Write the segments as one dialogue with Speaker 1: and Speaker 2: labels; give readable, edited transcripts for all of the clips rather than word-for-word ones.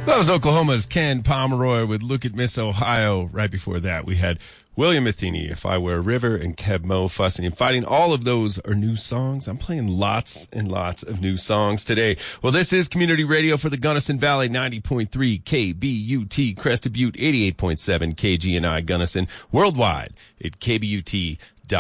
Speaker 1: That was Oklahoma's Ken Pomeroy with Look at Miss Ohio. Right before that, we had William Athene, If I Were a River, and Keb Mo, Fussing and Fighting. All of those are new songs. I'm playing lots and lots of new songs today. Well, this is Community Radio for the Gunnison Valley, 90.3 KBUT, Crested Butte, 88.7 KGNI Gunnison, worldwide at KBUT.org.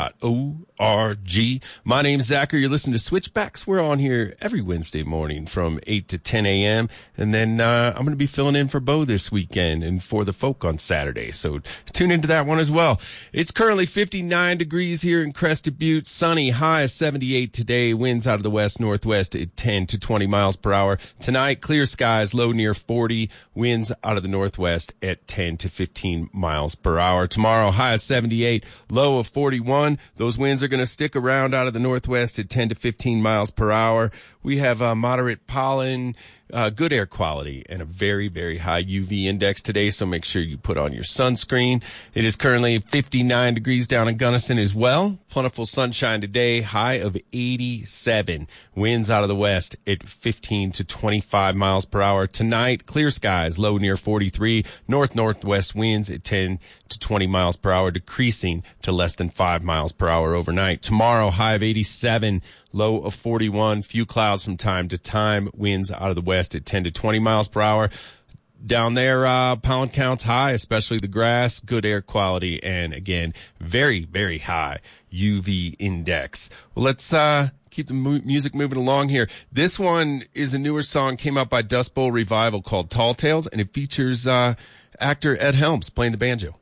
Speaker 1: My name's Zachary. You're listening to Switchbacks. We're on here every Wednesday morning from 8 to 10 a.m. And then I'm going to be filling in for Bo this weekend and for the folk on Saturday. So tune into that one as well. It's currently 59 degrees here in Crested Butte. Sunny, high of 78 today. Winds out of the west-northwest at 10 to 20 miles per hour. Tonight, clear skies, low near 40. Winds out of the northwest at 10 to 15 miles per hour. Tomorrow, high of 78, low of 41. Those winds are going to stick around out of the northwest at 10 to 15 miles per hour. We have moderate pollen, good air quality, and a very, very high UV index today, so make sure you put on your sunscreen. It is currently 59 degrees down in Gunnison as well. Plentiful sunshine today, high of 87. Winds out of the west at 15 to 25 miles per hour. Tonight, clear skies, low near 43. North-northwest winds at 10 to 20 miles per hour, decreasing to less than 5 miles per hour overnight. Tomorrow, high of 87. Low of 41, few clouds from time to time, winds out of the west at 10 to 20 miles per hour. Down there, pound counts high, especially the grass, good air quality, and again, very, very high UV index. Well, let's keep the music moving along here. This one is a newer song, came out by Dust Bowl Revival called Tall Tales, and it features actor Ed Helms playing the banjo.